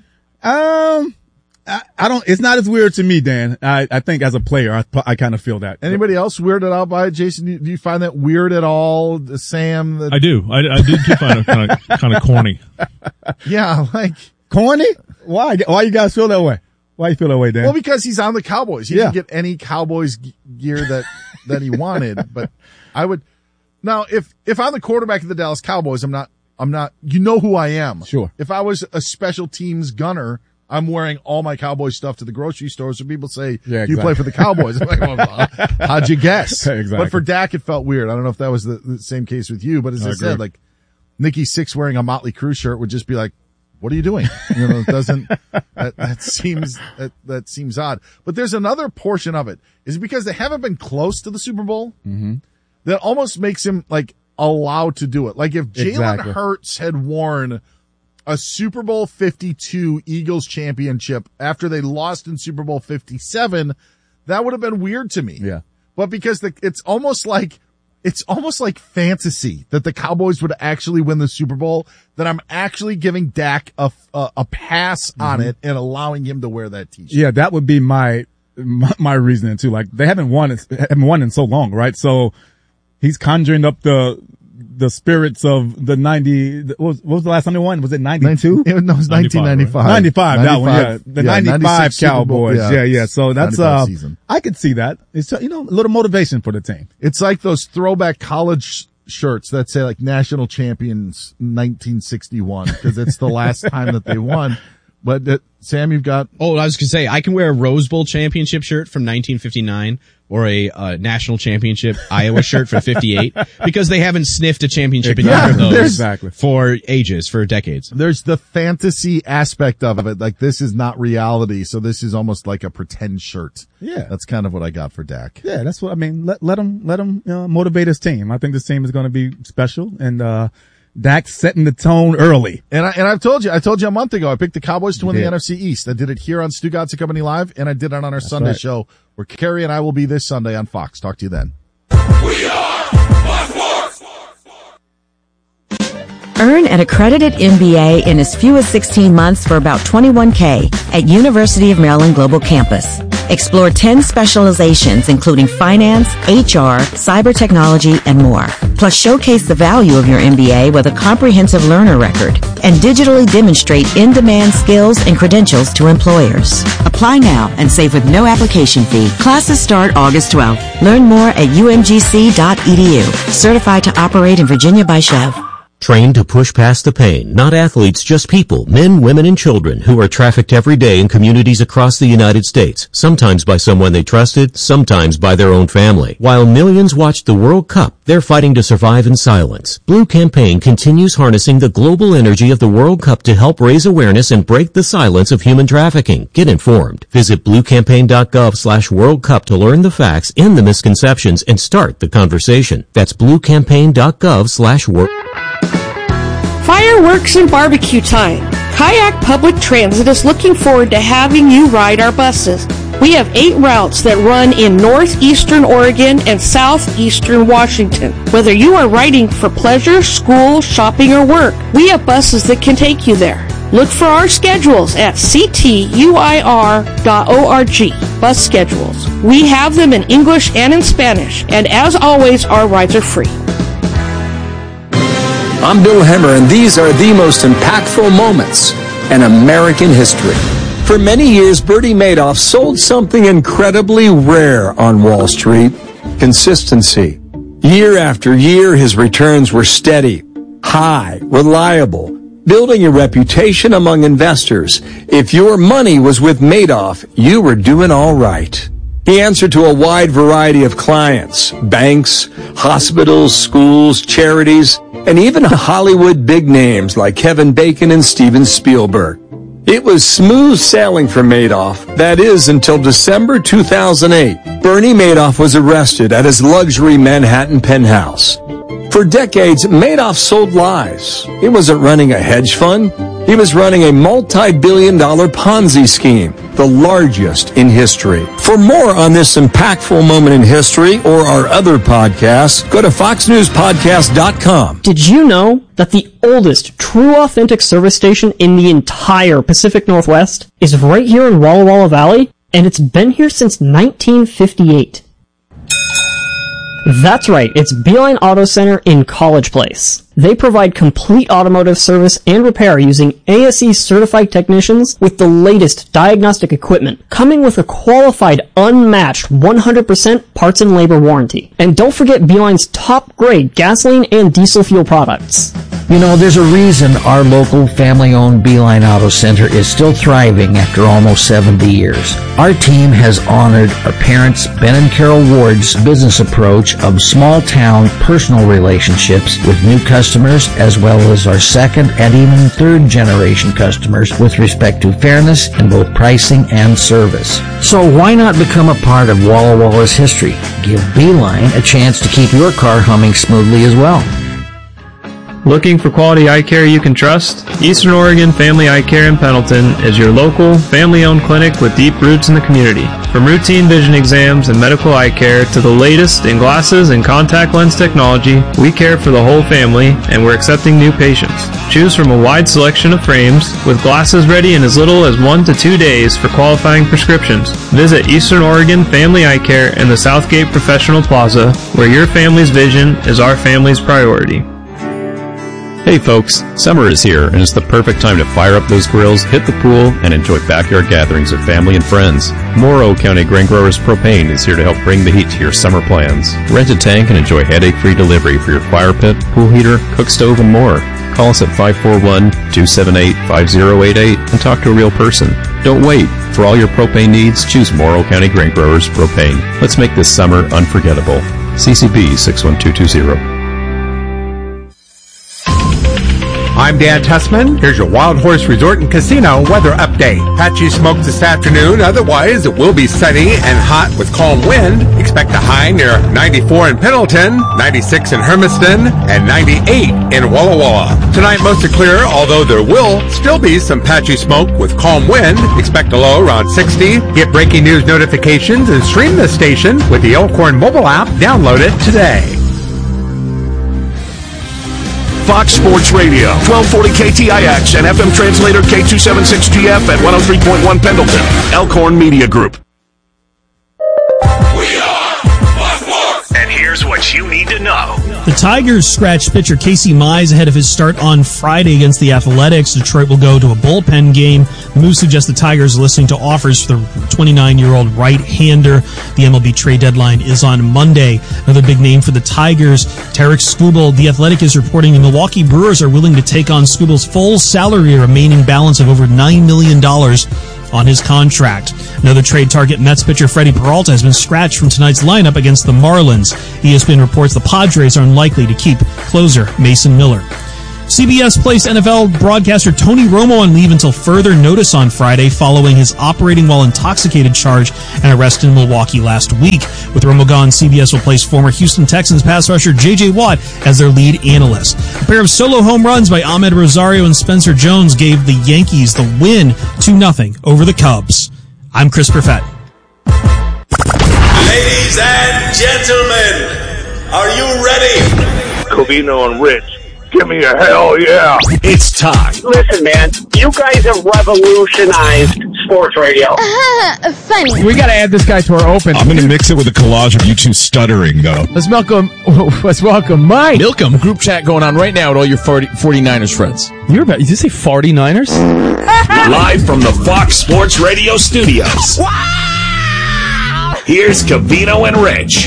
Um, I, I don't, it's not as weird to me, Dan. I, I think as a player, I, I kind of feel that. Anybody else weirded out by it? Jason, do you, do you find that weird at all? Sam? The, I do. I, I did too find it kind of kind of corny. Yeah, like corny? Why? Why you guys feel that way? Why you feel that way, Dan? well, because he's on the Cowboys. He Yeah. didn't get any Cowboys g- gear that that he wanted. But I would now if if I'm the quarterback of the Dallas Cowboys, I'm not. I'm not. You know who I am. Sure. If I was a special teams gunner, I'm wearing all my Cowboys stuff to the grocery store. So people say, Yeah, "Do you play exactly. for the Cowboys?" I'm like, well, how'd you guess? Exactly. But for Dak, it felt weird. I don't know if that was the, the same case with you, but as I, I said, agree. like Nikki Sixx wearing a Motley Crue shirt would just be like, what are you doing? You know, it doesn't, that, that seems, that, that seems odd. But there's another portion of it. Is it because they haven't been close to the Super Bowl? Mm-hmm. That almost makes him like allowed to do it. Like if Jalen Exactly. Hurts had worn a Super Bowl fifty-two Eagles championship after they lost in Super Bowl fifty-seven, that would have been weird to me. Yeah. But because the, it's almost like, it's almost like fantasy that the Cowboys would actually win the Super Bowl, that I'm actually giving Dak a, a, a pass on Mm-hmm. it and allowing him to wear that t-shirt. Yeah, that would be my, my, my reasoning too. Like they haven't won, haven't won in so long, right? So he's conjuring up the, the spirits of the ninety, what was, what was the last time they won? Was it ninety-two? It was nineteen ninety-five. ninety-five, that one, yeah. The yeah, ninety-five ninety-six Super Bowl, Cowboys. Yeah, yeah. So that's, ninety-five uh, season. I could see that. It's, you know, a little motivation for the team. It's like those throwback college shirts that say like national champions nineteen sixty-one because it's the last time that they won. But uh, Sam, you've got. Oh, I was gonna say I can wear a Rose Bowl championship shirt from nineteen fifty-nine or a uh, national championship Iowa shirt from fifty-eight because they haven't sniffed a championship in Yeah, either of those exactly. for ages, for decades. There's the fantasy aspect of it. Like, this is not reality, so this is almost like a pretend shirt. Yeah. That's kind of what I got for Dak. Yeah, that's what I mean. Let let him let him uh, motivate his team. I think this team is going to be special, and uh Dak's setting the tone early. And I and I've told you, I told you a month ago, I picked the Cowboys to win You the did. N F C East. I did it here on Stu Gotts and Company Live, and I did it on our That's Sunday right. show, where Kerry and I will be this Sunday on Fox. Talk to you then. Earn an accredited M B A in as few as sixteen months for about twenty-one K at University of Maryland Global Campus. Explore ten specializations including finance, H R, cyber technology, and more. Plus showcase the value of your M B A with a comprehensive learner record and digitally demonstrate in-demand skills and credentials to employers. Apply now and save with no application fee. Classes start August twelfth. Learn more at u m g c dot e d u. Certified to operate in Virginia by Chev. Trained to push past the pain, not athletes, just people, men, women, and children who are trafficked every day in communities across the United States, sometimes by someone they trusted, sometimes by their own family. While millions watched the World Cup, they're fighting to survive in silence. Blue Campaign continues harnessing the global energy of the World Cup to help raise awareness and break the silence of human trafficking. Get informed. Visit bluecampaign.gov slash World Cup to learn the facts, end the misconceptions, and start the conversation. That's bluecampaign.gov slash World Fireworks and barbecue time. Kayak Public Transit is looking forward to having you ride our buses. We have eight routes that run in northeastern Oregon and southeastern Washington. Whether you are riding for pleasure, school, shopping, or work, we have buses that can take you there. Look for our schedules at c t u i r dot org. Bus schedules. We have them in English and in Spanish, and as always, our rides are free. I'm Bill Hemmer, and these are the most impactful moments in American history. For many years, Bernie Madoff sold something incredibly rare on Wall Street: consistency. Year after year, his returns were steady, high, reliable, building a reputation among investors. If your money was with Madoff, you were doing all right. He answered to a wide variety of clients: banks, hospitals, schools, charities, and even Hollywood big names like Kevin Bacon and Steven Spielberg. It was smooth sailing for Madoff. That is, until December two thousand eight. Bernie Madoff was arrested at his luxury Manhattan penthouse. For decades, Madoff sold lies. He wasn't running a hedge fund. He was running a multi-billion dollar Ponzi scheme, the largest in history. For more on this impactful moment in history or our other podcasts, go to fox news podcast dot com. Did you know that the oldest true authentic service station in the entire Pacific Northwest is right here in Walla Walla Valley? And it's been here since nineteen fifty-eight. That's right, it's Beeline Auto Center in College Place. They provide complete automotive service and repair using A S E certified technicians with the latest diagnostic equipment, coming with a qualified, unmatched one hundred percent parts and labor warranty. And don't forget Beeline's top grade gasoline and diesel fuel products. You know, there's a reason our local family-owned Beeline Auto Center is still thriving after almost seventy years. Our team has honored our parents, Ben and Carol Ward's business approach of small-town personal relationships with new customers, as well as our second and even third-generation customers with respect to fairness in both pricing and service. So why not become a part of Walla Walla's history? Give Beeline a chance to keep your car humming smoothly as well. Looking for quality eye care you can trust? Eastern Oregon Family Eye Care in Pendleton is your local, family-owned clinic with deep roots in the community. From routine vision exams and medical eye care to the latest in glasses and contact lens technology, we care for the whole family, and we're accepting new patients. Choose from a wide selection of frames, with glasses ready in as little as one to two days for qualifying prescriptions. Visit Eastern Oregon Family Eye Care in the Southgate Professional Plaza, where your family's vision is our family's priority. Hey folks, summer is here and it's the perfect time to fire up those grills, hit the pool, and enjoy backyard gatherings with family and friends. Morrow County Grain Growers Propane is here to help bring the heat to your summer plans. Rent a tank and enjoy headache-free delivery for your fire pit, pool heater, cook stove, and more. Call us at five four one, two seven eight, five zero eight eight and talk to a real person. Don't wait. For all your propane needs, choose Morrill County Grain Growers Propane. Let's make this summer unforgettable. C C B six one two two zero. I'm Dan Tussman. Here's your Wild Horse Resort and Casino weather update. Patchy smoke this afternoon. Otherwise, it will be sunny and hot with calm wind. Expect a high near ninety-four in Pendleton, ninety-six in Hermiston, and ninety-eight in Walla Walla. Tonight, mostly clear, although there will still be some patchy smoke with calm wind. Expect a low around sixty. Get breaking news notifications and stream the station with the Elkhorn mobile app. Download it today. Fox Sports Radio, twelve forty K T I X and F M translator K two seventy-six G F at one oh three point one Pendleton. Elkhorn Media Group. We are Fox. And here's what you need to know. The Tigers scratched pitcher Casey Mize ahead of his start on Friday against the Athletics. Detroit will go to a bullpen game. The move suggests the Tigers are listening to offers for the twenty-nine-year-old right-hander. The M L B trade deadline is on Monday. Another big name for the Tigers, Tarek Skubal. The Athletic is reporting the Milwaukee Brewers are willing to take on Skubal's full salary, remaining balance of over nine million dollars on his contract. Another trade target, Mets pitcher Freddie Peralta, has been scratched from tonight's lineup against the Marlins. E S P N reports the Padres are unlikely to keep closer Mason Miller. C B S placed N F L broadcaster Tony Romo on leave until further notice on Friday following his operating while intoxicated charge and arrest in Milwaukee last week. With Romo gone, C B S will place former Houston Texans pass rusher J J. Watt as their lead analyst. A pair of solo home runs by Ahmed Rosario and Spencer Jones gave the Yankees the win two nothing over the Cubs. I'm Chris Perfett. Ladies and gentlemen, are you ready? Covino and Rich. Give me a hell yeah. It's time. Listen, man, you guys have revolutionized sports radio. Uh, funny. We got to add this guy to our open. I'm going to mix it with a collage of you two stuttering, though. Let's welcome, let's welcome Mike. Milcom. Group chat going on right now with all your forty, 49ers friends. You're about, did you say forty-niners? Live from the Fox Sports Radio studios. Wow! Here's Covino and Rich.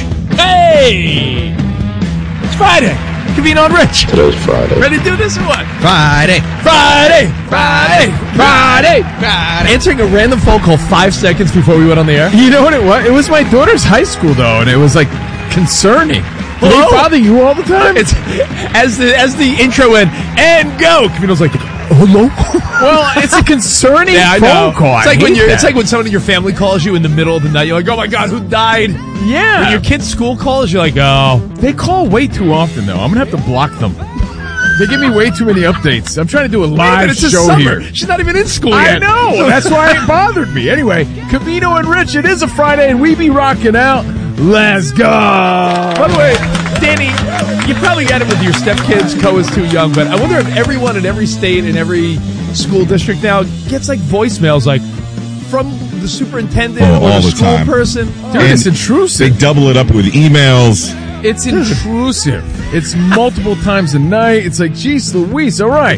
Hey! It's Friday. Covino and Rich. Today's Friday. Ready to do this or what? Friday. Friday. Friday. Friday. Friday. Answering a random phone call five seconds before we went on the air. You know what it was? It was my daughter's high school, though, and it was, like, concerning. Do they bother you all the time? It's, as the as the intro went, and go, Covino's like, hello? Well, it's a concerning yeah, I phone know. call. It's like I when hate you're. that. It's like when someone in your family calls you in the middle of the night. You're like, oh my god, who died? Yeah. When your kid's school calls, you're like, oh. They call way too often, though. I'm gonna have to block them. They give me way too many updates. I'm trying to do a live it's show summer. here. She's not even in school I yet. know. That's why it bothered me. Anyway, Covino and Rich, it is a Friday, and we be rocking out. Let's go. By the way, Danny, you probably got it with your stepkids. Co is too young, but I wonder if everyone in every state and every school district now gets like voicemails like from the superintendent Oh, or all the the school time. person. Dude, it's intrusive. They double it up with emails. It's intrusive. It's multiple times a night. It's like, geez Louise, all right.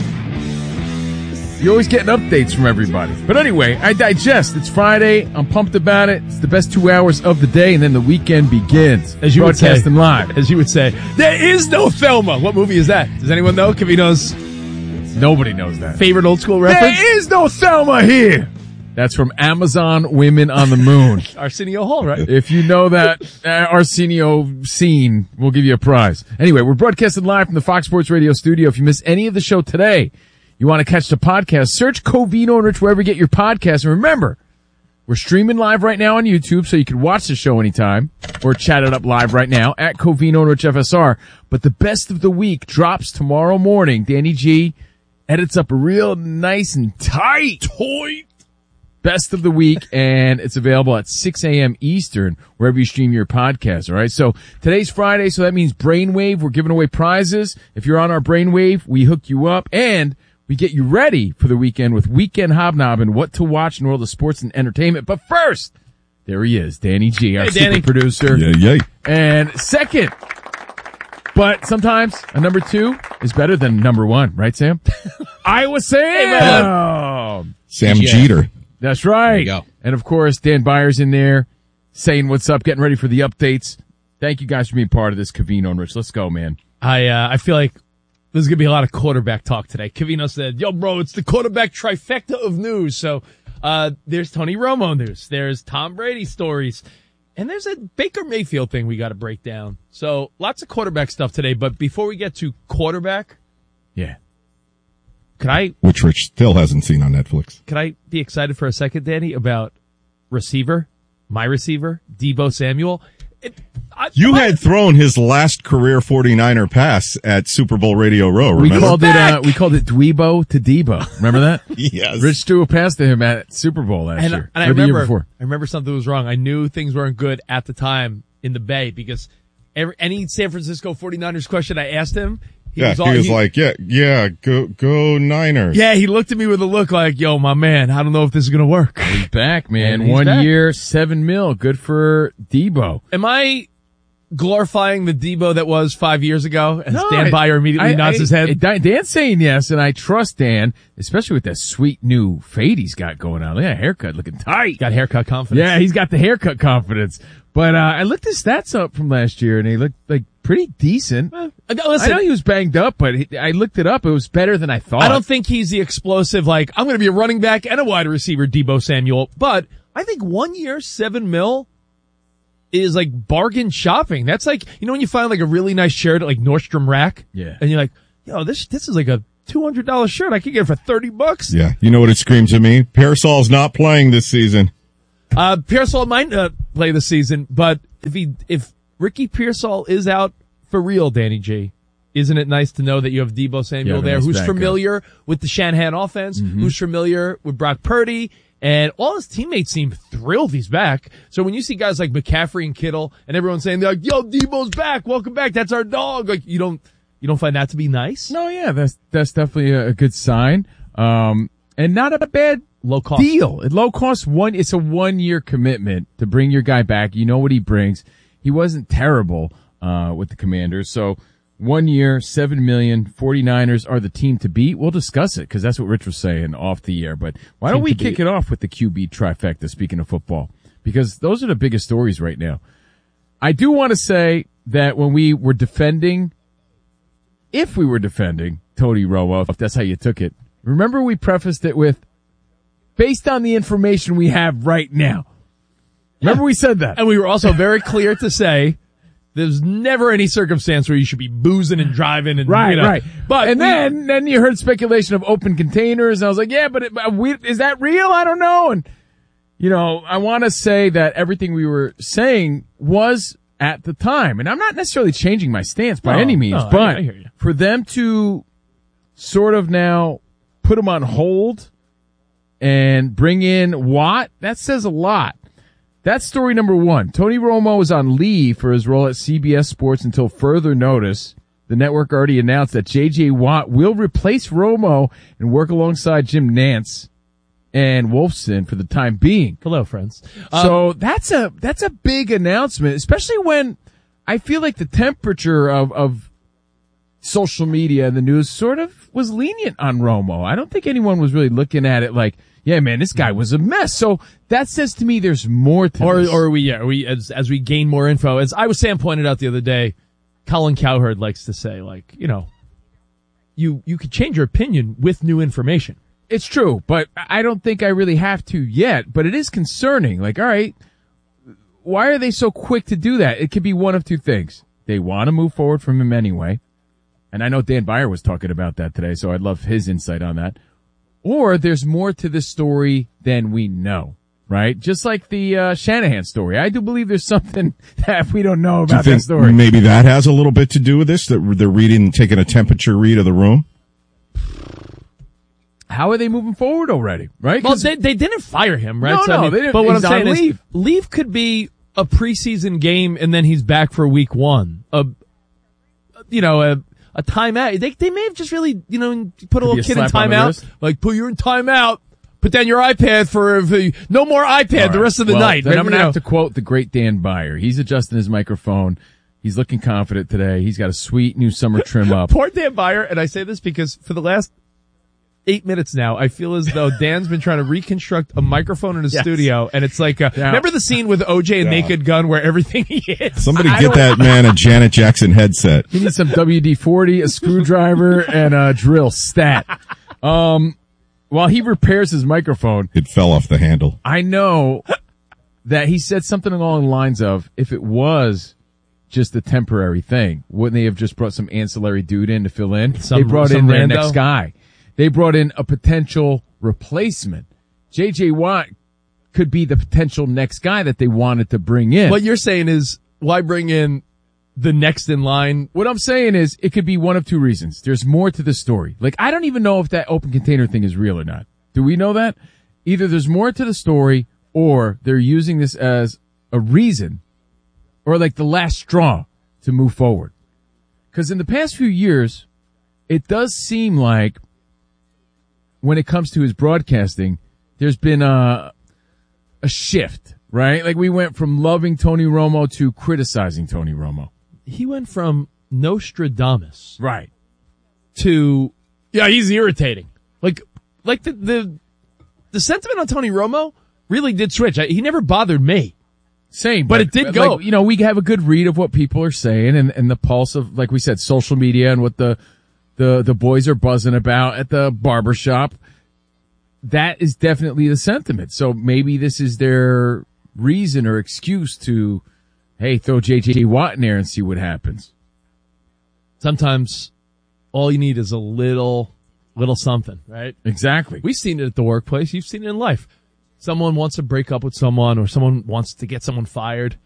You're always getting updates from everybody. But anyway, I digest. It's Friday. I'm pumped about it. It's the best two hours of the day, and then the weekend begins. As you would say, broadcasting live. As you would say, there is no Thelma. What movie is that? Does anyone know? Covino's Nobody knows that. favorite old school reference? There is no Thelma here. That's from Amazon Women on the Moon. Arsenio Hall, right? If you know that uh, Arsenio scene, we'll give you a prize. Anyway, we're broadcasting live from the Fox Sports Radio studio. If you miss any of the show today, you want to catch the podcast, search Covino and Rich wherever you get your podcast. And remember, we're streaming live right now on YouTube, so you can watch the show anytime or chat it up live right now at Covino and Rich F S R. But the best of the week drops tomorrow morning. Danny G edits up a real nice and tight, tight best of the week, and it's available at six a.m. Eastern, wherever you stream your podcast, all right? So today's Friday, so that means Brainwave. We're giving away prizes. If you're on our Brainwave, we hook you up, and we get you ready for the weekend with Weekend Hobnobbing, what to watch in the world of sports and entertainment. But first, there he is, Danny G, our Hey, super Danny. producer. Yeah, yay. And second, but sometimes a number two is better than number one, right, Sam? I was saying. Hey, man. Sam Yeah. Jeter. That's right. There you go. And of course, Dan Byers in there saying what's up, getting ready for the updates. Thank you guys for being part of this, Covino and Rich. Let's go, man. I uh, I feel like There's going to be a lot of quarterback talk today. Covino said, yo, bro, it's the quarterback trifecta of news. So uh there's Tony Romo news. There's Tom Brady stories. And there's a Baker Mayfield thing we got to break down. So lots of quarterback stuff today. But before we get to quarterback, yeah, could I, which Rich still hasn't seen on Netflix. could I be excited for a second, Danny, about receiver, my receiver, Deebo Samuel? It, I, You I, had thrown his last career forty-niner pass at Super Bowl Radio Row, we remember? called it uh, we called it Dweebo to Debo. Remember that? Yes. Rich threw a pass to him at Super Bowl last and, year. and I or the year remember, before. I remember something was wrong. I knew things weren't good at the time in the Bay because every, any San Francisco forty-niners question I asked him, he yeah, was, all, he was he, like, yeah, yeah, go, go Niners. yeah, he looked at me with a look like, yo, my man, I don't know if this is going to work. He's back, man. And he's One back. year, seven mil. Good for Debo. Am I glorifying the Debo that was five years ago? As No, Dan I- Byer immediately I- nods I- his head. I- Dan's saying yes, and I trust Dan, especially with that sweet new fade he's got going on. Look at that haircut, looking tight. Got haircut confidence. Yeah, he's got the haircut confidence. But uh I looked his stats up from last year, and he looked like pretty decent. Uh, listen, I know he was banged up, but he, I looked it up. It was better than I thought. I don't think he's the explosive, like, I'm going to be a running back and a wide receiver, Deebo Samuel. But I think one year, seven mil is like bargain shopping. That's like, you know, when you find like a really nice shirt at like Nordstrom Rack. Yeah. And you're like, yo, this, this is like a two hundred dollars shirt. I could get it for thirty bucks. Yeah, you know what it screams at me? Parasol's not playing this season. Uh, Pearsall might uh, play this season, but if he, if Ricky Pearsall is out for real, Danny G, isn't it nice to know that you have Deebo Samuel have a there, nice who's backup. familiar with the Shanahan offense, Mm-hmm. who's familiar with Brock Purdy, and all his teammates seem thrilled he's back. So when you see guys like McCaffrey and Kittle, and everyone saying they're like, "Yo, Deebo's back, welcome back, that's our dog," like you don't, you don't find that to be nice? No, yeah, that's that's definitely a, a good sign. Um, and not a bad Low cost deal. At low cost, one it's a one year commitment to bring your guy back. You know what he brings. He wasn't terrible uh with the Commanders, so one year, seven million. forty-niners are the team to beat. We'll discuss it because that's what Rich was saying off the air. But why don't Team we to kick beat. it off with the Q B trifecta? Speaking of football, because those are the biggest stories right now. I do want to say that when we were defending, if we were defending Tony Romo, if that's how you took it, remember we prefaced it with, based on the information we have right now. Remember we said that. And we were also very clear to say there's never any circumstance where you should be boozing and driving and Right, you know. right. But and we- then, then you heard speculation of open containers. And I was like, yeah, but it, but we, is that real? I don't know. And, you know, I want to say that everything we were saying was at the time. And I'm not necessarily changing my stance by No, any means, no, I- but I hear you. for them to sort of now put them on hold and bring in Watt, that says a lot. That's story number one. Tony Romo is on leave for his role at C B S Sports until further notice. The network already announced that J J. Watt will replace Romo and work alongside Jim Nantz and Wolfson for the time being. Hello, friends. So that's a that's a big announcement, especially when I feel like the temperature of of social media and the news sort of was lenient on Romo. I don't think anyone was really looking at it like, yeah, man, this guy was a mess. So that says to me there's more to Or, this. or we, yeah, we, as, as we gain more info, as Iowa Sam pointed out the other day, Colin Cowherd likes to say, like, you know, you, you could change your opinion with new information. It's true, but I don't think I really have to yet, but it is concerning. Like, all right, why are they so quick to do that? It could be one of two things. They want to move forward from him anyway. And I know Dan Byer was talking about that today, so I'd love his insight on that. Or there's more to this story than we know, right? Just like the uh, Shanahan story. I do believe there's something that we don't know Do you about that think story. maybe that has a little bit to do with this? That they're reading, taking a temperature read of the room? How are they moving forward already, right? Well, 'Cause- they, they didn't fire him, right? No, So, I no, mean, they didn't- But what he's I'm saying on is, leave. leave could be a preseason game and then he's back for week one. A, you know, a, a timeout. They, they may have just really, you know, put a Could be little a kid in slap on the timeout. wrist. Like, put you in timeout. Put down your iPad for, for no more iPad All the right. rest of the Well, night. Then I'm You going to know. have to quote the great Dan Byer. He's adjusting his microphone. He's looking confident today. He's got a sweet new summer trim up. Poor Dan Byer, and I say this because for the last eight minutes now, I feel as though Dan's been trying to reconstruct a microphone in his Yes. studio, and it's like, a, Yeah. remember the scene with O J and Yeah. Naked Gun where everything he hits? Somebody I get don't- that man a Janet Jackson headset. He needs some W D forty, a screwdriver, and a drill stat. Um, while he repairs his microphone, It fell off the handle. I know that he said something along the lines of, if it was just a temporary thing, wouldn't they have just brought some ancillary dude in to fill in? Some- they brought in some their rando? next guy. They brought in a potential replacement. J J Watt could be the potential next guy that they wanted to bring in. What you're saying is, why bring in the next in line? What I'm saying is, it could be one of two reasons. There's more to the story. Like, I don't even know if that open container thing is real or not. Do we know that? Either there's more to the story, or they're using this as a reason, or like the last straw to move forward. Because in the past few years, it does seem like when it comes to his broadcasting, there's been a, a shift, right? Like we went from loving Tony Romo to criticizing Tony Romo. He went from Nostradamus Right. to, yeah, he's irritating. Like, like the, the, the sentiment on Tony Romo really did switch. I, he never bothered me. Same, But it did go. Like, you know, we have a good read of what people are saying, and, and the pulse of, like we said, social media and what the the the boys are buzzing about at the barbershop. That is definitely the sentiment. So maybe this is their reason or excuse to, hey, throw J J Watt in there and see what happens. Sometimes all you need is a little, little something, right? Exactly. We've seen it at the workplace. You've seen it in life. Someone wants to break up with someone, or someone wants to get someone fired.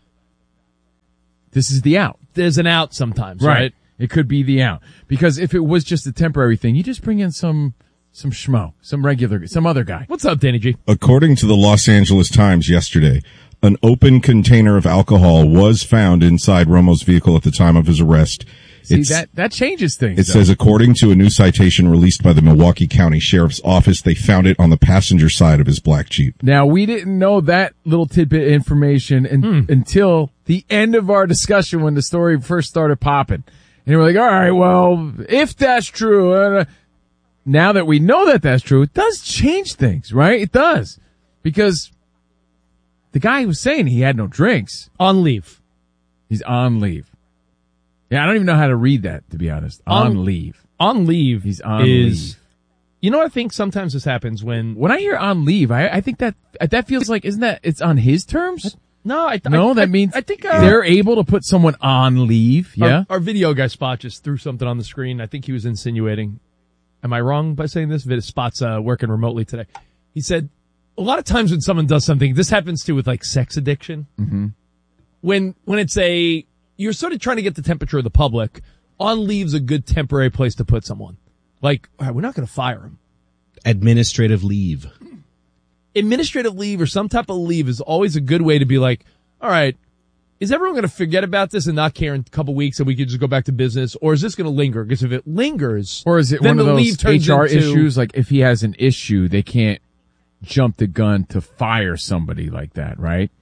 This is the out. There's an out sometimes, right? Right. It could be the out. Because if it was just a temporary thing, you just bring in some some schmo, some regular, some other guy. What's up, Danny G? According to the Los Angeles Times yesterday, an open container of alcohol was found inside Romo's vehicle at the time of his arrest. See, It's- that, that changes things. It though. says, according to a new citation released by the Milwaukee County Sheriff's Office, they found it on the passenger side of his black Jeep. Now, we didn't know that little tidbit of information in, Hmm. until the end of our discussion when the story first started popping. And we're like, all right, well, if that's true, uh, now that we know that that's true, it does change things, right? It does. Because the guy was saying he had no drinks. On leave. He's on leave. Yeah, I don't even know how to read that, to be honest. On, On- leave. On leave He's on is, leave. you know what I think sometimes this happens when, When I hear on leave, I, I think that that feels like, isn't that, it's on his terms? no, I, No, I, that I, means I think, uh, they're able to put someone on leave. our, Yeah. our video guy Spot just threw something on the screen. I think he was insinuating. Am I wrong by saying this? Vid- Spot's, uh, working remotely today. He said, a lot of times when someone does something, this happens too with like sex addiction. Mm-hmm. When, when it's a, you're sort of trying to get the temperature of the public, on leave's a good temporary place to put someone. Like, all right, we're not going to fire him. Administrative leave. Administrative leave or some type of leave is always a good way to be like, all right, is everyone going to forget about this and not care in a couple weeks and we could just go back to business? Or is this going to linger? Because if it lingers, Or is it then one of the those leave turns H R into- issues? Like if he has an issue, they can't jump the gun to fire somebody like that, right?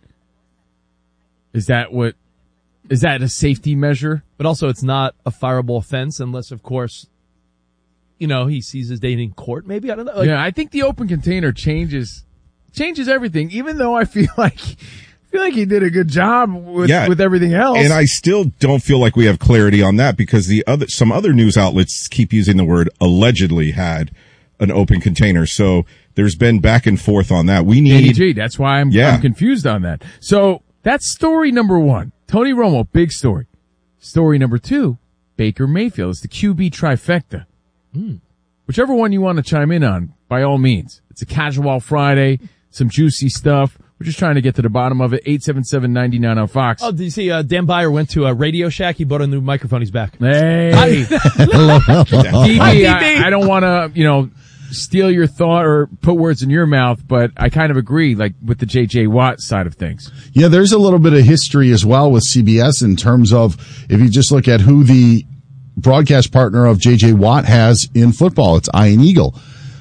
Is that what, is that a safety measure? But also it's not a fireable offense unless, of course, you know, he sees his date in court, maybe? I don't know. Like, yeah, I think the open container changes, changes everything, even though I feel like, I feel like he did a good job with, Yeah. with everything else. And I still don't feel like we have clarity on that because the other, some other news outlets keep using the word allegedly had an open container. So there's been back and forth on that. We Danny need, G, that's why I'm, Yeah. I'm confused on that. So that's story number one. Tony Romo, big story. Story number two, Baker Mayfield. It's the Q B trifecta. Whichever one you want to chime in on, by all means. It's a casual Friday, some juicy stuff. We're just trying to get to the bottom of it. eight seven seven, nine nine on Fox. Oh, did you see, uh, Dan Byer went to a Radio Shack. He bought a new microphone. He's back. Hey. D B, I, I don't want to, you know, steal your thought or put words in your mouth, but I kind of agree, like, with the J J Watt side of things. Yeah, there's a little bit of history as well with C B S in terms of if you just look at who the broadcast partner of J J Watt has in football, it's Ian Eagle.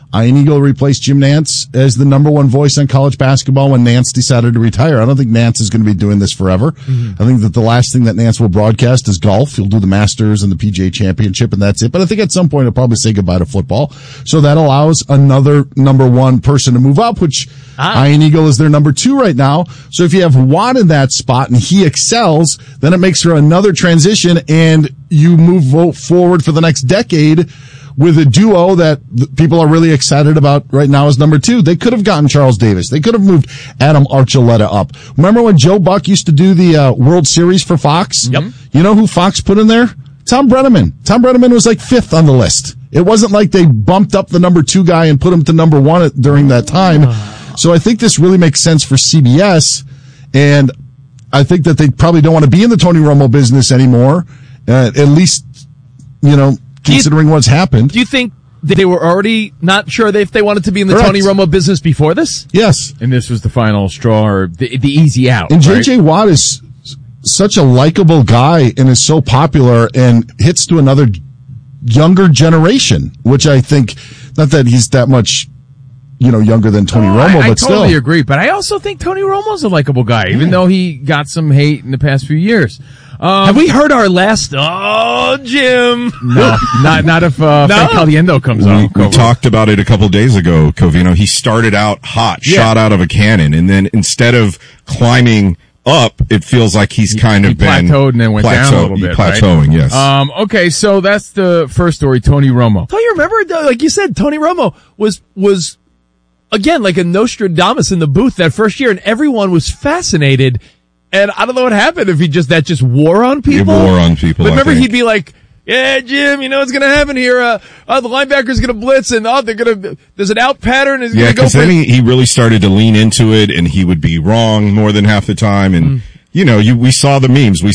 Ian Eagle replaced Jim Nantz as the number one voice on college basketball when Nantz decided to retire. I don't think Nantz is going to be doing this forever. Mm-hmm. I think that the last thing that Nantz will broadcast is golf. He'll do the Masters and the P G A Championship, and that's it. But I think at some point he'll probably say goodbye to football. So that allows another number one person to move up, which ah. Ian Eagle is their number two right now. So if you have Watt in that spot and he excels, then it makes for another transition, and you move forward for the next decade with a duo that people are really excited about right now as number two. They could have gotten Charles Davis. They could have moved Adam Archuleta up. Remember when Joe Buck used to do the uh, World Series for Fox? Yep. You know who Fox put in there? Tom Brenneman. Tom Brenneman was like fifth on the list. It wasn't like they bumped up the number two guy and put him to number one during that time. So I think this really makes sense for C B S, and I think that they probably don't want to be in the Tony Romo business anymore, uh, at least, you know, considering what's happened. Do you think they were already not sure if they wanted to be in the Correct. Tony Romo business before this? Yes. And this was the final straw, or the, the easy out. And right? J J. Watt is such a likable guy and is so popular and hits to another younger generation, which I think, not that he's that much, you know, younger than Tony oh, Romo, I, I but totally still. agree. But I also think Tony Romo's a likable guy, even yeah. though he got some hate in the past few years. Um, Have we heard our last? Oh, Jim. No, not not if uh, no? Frank Caliendo comes we, on. We talked about it a couple days ago, Covino. He started out hot, yeah. shot out of a cannon, and then instead of climbing up, it feels like he's kind he of been plateaued and then went plateau, down a little bit. Plateauing, right? yes. Um, okay, so that's the first story. Tony Romo. So you remember, like you said, Tony Romo was was again like a Nostradamus in the booth that first year, and everyone was fascinated. And I don't know what happened if he just that just wore on people. It wore on people. But remember, I think. he'd be like, "Yeah, Jim, you know what's going to happen here? Uh, oh, the linebacker's going to blitz, and oh, they're going to. There's an out pattern. Is yeah, going to go because then he, he really started to lean into it, and he would be wrong more than half the time. And mm. you know, you we saw the memes. We